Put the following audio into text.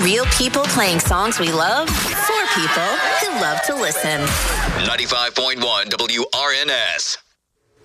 Real people playing songs we love for people who love to listen. 95.1 WRNS.